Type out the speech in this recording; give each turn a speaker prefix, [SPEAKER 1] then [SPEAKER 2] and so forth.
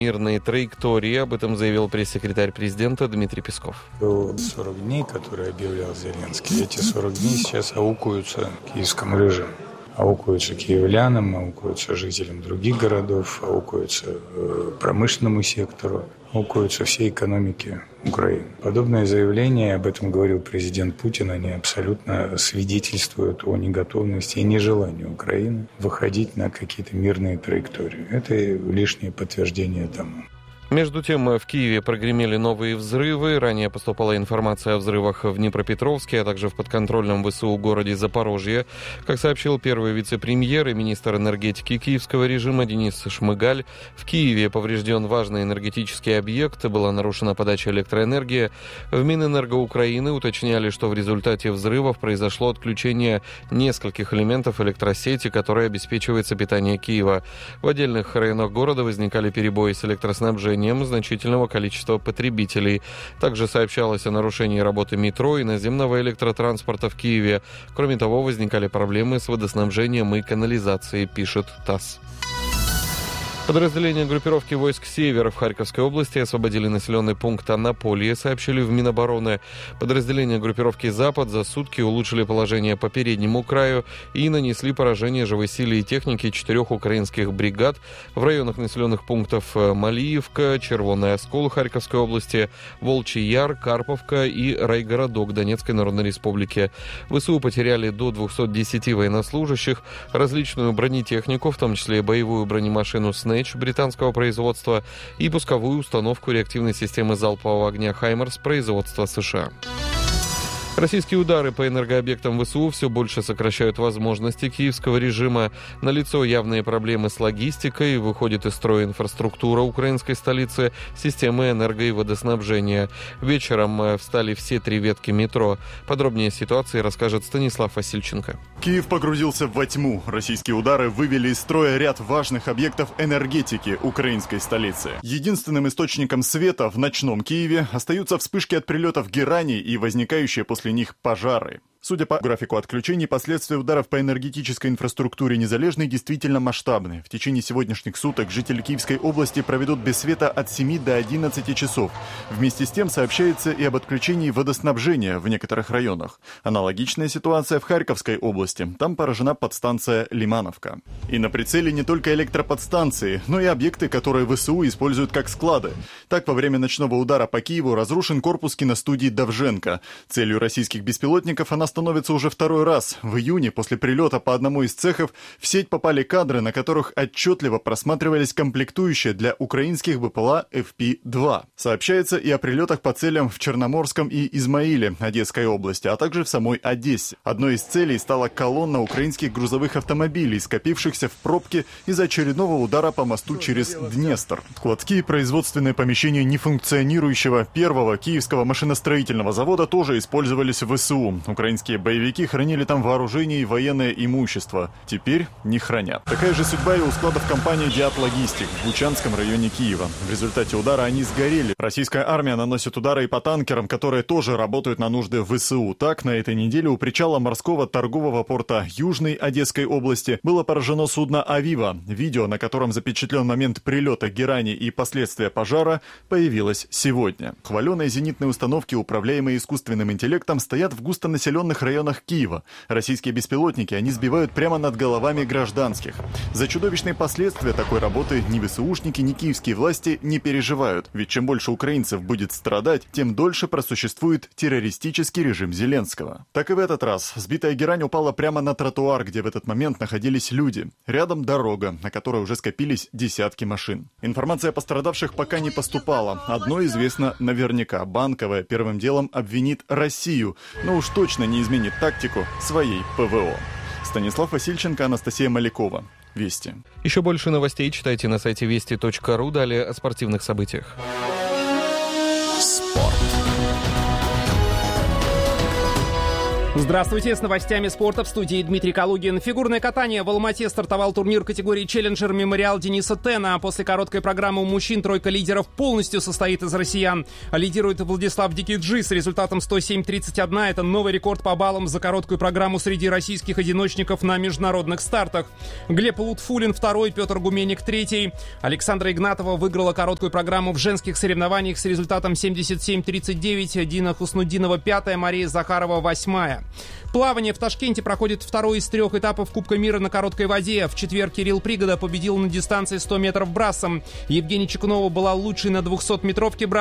[SPEAKER 1] мирной траектории. Об этом заявил пресс-секретарь президента Дмитрий Песков.
[SPEAKER 2] 40 дней, которые объявлял Зеленский, эти 40 дней сейчас аукаются киевскому режиму. Аукаются киевлянам, аукаются жителям других городов, аукаются промышленному сектору, аукаются всей экономике Украины. Подобное заявление, об этом говорил президент Путин, они абсолютно свидетельствуют о неготовности и нежелании Украины выходить на какие-то мирные траектории. Это лишнее подтверждение тому.
[SPEAKER 1] Между тем, в Киеве прогремели новые взрывы. Ранее поступала информация о взрывах в Днепропетровске, а также в подконтрольном ВСУ городе Запорожье. Как сообщил первый вице-премьер и министр энергетики киевского режима Денис Шмыгаль, в Киеве поврежден важный энергетический объект, была нарушена подача электроэнергии. В Минэнерго Украины уточняли, что в результате взрывов произошло отключение нескольких элементов электросети, которая обеспечивается питание Киева. В отдельных районах города возникали перебои с электроснабжением значительного количества потребителей. Также сообщалось о нарушении работы метро и наземного электротранспорта в Киеве. Кроме того, возникали проблемы с водоснабжением и канализацией, пишет ТАСС. Подразделения группировки войск «Север» в Харьковской области освободили населенный пункт Анаполье, сообщили в Минобороны. Подразделения группировки «Запад» за сутки улучшили положение по переднему краю и нанесли поражение живой силе и технике 4 украинских бригад в районах населенных пунктов Малиевка, Червоный Оскол Харьковской области, Волчий Яр, Карповка и райгородок Донецкой Народной Республики. ВСУ потеряли до 210 военнослужащих, различную бронетехнику, в том числе боевую бронемашину «Снэч» британского производства и пусковую установку реактивной системы залпового огня «Хаймерс» производства США. Российские удары по энергообъектам ВСУ все больше сокращают возможности киевского режима. Налицо явные проблемы с логистикой, выходит из строя инфраструктура украинской столицы, системы энерго- и водоснабжения. Вечером встали все 3 ветки метро. Подробнее о ситуации расскажет Станислав Васильченко.
[SPEAKER 3] Киев погрузился во тьму. Российские удары вывели из строя ряд важных объектов энергетики украинской столицы. Единственным источником света в ночном Киеве остаются вспышки от прилетов гераний и возникающие после них пожары. Судя по графику отключений, последствия ударов по энергетической инфраструктуре Незалежной действительно масштабны. В течение сегодняшних суток жители Киевской области проведут без света от 7 до 11 часов. Вместе с тем сообщается и об отключении водоснабжения в некоторых районах. Аналогичная ситуация в Харьковской области. Там поражена подстанция Лимановка. И на прицеле не только электроподстанции, но и объекты, которые ВСУ используют как склады. Так, во время ночного удара по Киеву разрушен корпус киностудии «Довженко». Целью российских беспилотников она становится уже второй раз. В июне, после прилета по одному из цехов, в сеть попали кадры, на которых отчетливо просматривались комплектующие для украинских БПЛА FP-2. Сообщается и о прилетах по целям в Черноморском и Измаиле Одесской области, а также в самой Одессе. Одной из целей стала колонна украинских грузовых автомобилей, скопившихся в пробке из-за очередного удара по мосту через Днестр. Складские производственные помещения нефункционирующего первого киевского машиностроительного завода тоже использовались в ВСУ. Украинские боевики хранили там вооружение и военное имущество. Теперь не хранят. Такая же судьба и у складов компании «Диат Логистик» в Бучанском районе Киева. В результате удара они сгорели. Российская армия наносит удары и по танкерам, которые тоже работают на нужды ВСУ. Так, на этой неделе у причала морского торгового порта Южной Одесской области было поражено судно «Авива». Видео, на котором запечатлен момент прилета герани и последствия пожара, появилось сегодня. Хваленые зенитные установки, управляемые искусственным интеллектом, стоят в густонаселенных районах Киева. Российские беспилотники они сбивают прямо над головами гражданских. За чудовищные последствия такой работы ни ВСУшники, ни киевские власти не переживают. Ведь чем больше украинцев будет страдать, тем дольше просуществует террористический режим Зеленского. Так и в этот раз. Сбитая герань упала прямо на тротуар, где в этот момент находились люди. Рядом дорога, на которой уже скопились десятки машин. Информация о пострадавших пока не поступала. Одно известно наверняка. Банковая первым делом обвинит Россию, но уж точно не изменит тактику своей ПВО. Станислав Васильченко, Анастасия Малякова. Вести.
[SPEAKER 1] Еще больше новостей читайте на сайте вести.ру. Далее о спортивных событиях.
[SPEAKER 4] Спорт. Здравствуйте, с новостями спорта в студии Дмитрий Калугин. Фигурное катание. В Алма-Ате стартовал турнир категории «Челленджер Мемориал» Дениса Тена. После короткой программы у мужчин тройка лидеров полностью состоит из россиян. Лидирует Владислав Дикиджи с результатом 107.31. Это новый рекорд по баллам за короткую программу среди российских одиночников на международных стартах. Глеб Лутфулин второй, Петр Гуменник третий. Александра Игнатова выиграла короткую программу в женских соревнованиях с результатом 77.39. Дина Хуснудинова пятая, Мария Захарова восьмая. Плавание в Ташкенте проходит второй из 3 этапов Кубка мира на короткой воде. В четверг Кирилл Пригода победил на дистанции 100 метров брасом. Евгения Чекунова была лучшей на 200-метровке брасом.